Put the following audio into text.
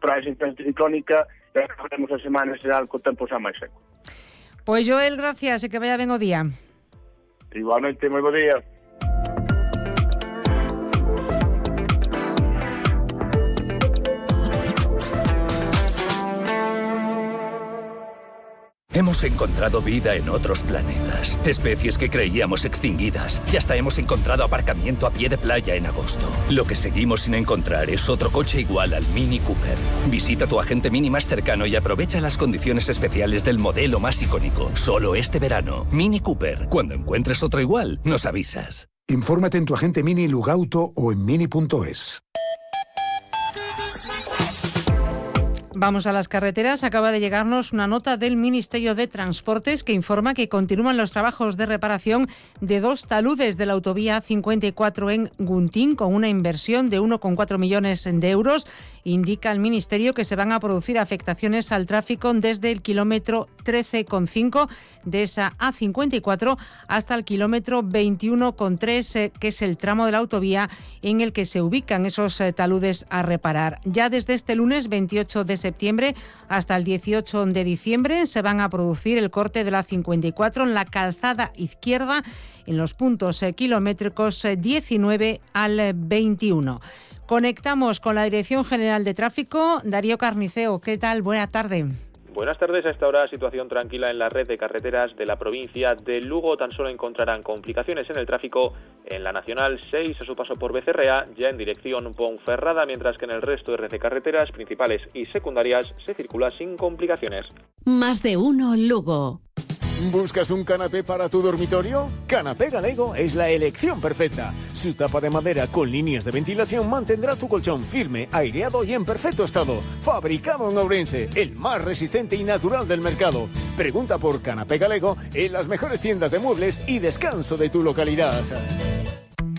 temporais anticiclónica e acabaremos a semana xeral co tempo xa máis seco. Pois Joel, gracias e que vaya ben o día. Igualmente, moi bo día. Hemos encontrado vida en otros planetas, especies que creíamos extinguidas, y hasta hemos encontrado aparcamiento a pie de playa en agosto. Lo que seguimos sin encontrar es otro coche igual al Mini Cooper. Visita tu agente Mini más cercano y aprovecha las condiciones especiales del modelo más icónico. Solo este verano. Mini Cooper. Cuando encuentres otro igual, nos avisas. Infórmate en tu agente Mini Lugauto o en mini.es. Vamos a las carreteras. Acaba de llegarnos una nota del Ministerio de Transportes que informa que continúan los trabajos de reparación de 2 taludes de la autovía 54 en Guntín con una inversión de 1,4 millones de euros. Indica el Ministerio que se van a producir afectaciones al tráfico desde el kilómetro 13,5 de esa A54 hasta el kilómetro 21,3, que es el tramo de la autovía en el que se ubican esos taludes a reparar. Ya desde este lunes 28 de septiembre hasta el 18 de diciembre se van a producir el corte de la 54 en la calzada izquierda en los puntos kilométricos 19 al 21. Conectamos con la Dirección General de Tráfico. Darío Carniceo, ¿qué tal? Buena tarde. Buenas tardes. A esta hora, situación tranquila en la red de carreteras de la provincia de Lugo. Tan solo encontrarán complicaciones en el tráfico en la Nacional 6 a su paso por Becerrea, ya en dirección Ponferrada, mientras que en el resto de red de carreteras principales y secundarias se circula sin complicaciones. Más de uno Lugo. ¿Buscas un canapé para tu dormitorio? Canapé Galego es la elección perfecta. Su tapa de madera con líneas de ventilación mantendrá tu colchón firme, aireado y en perfecto estado. Fabricado en Ourense, el más resistente y natural del mercado. Pregunta por Canapé Galego en las mejores tiendas de muebles y descanso de tu localidad.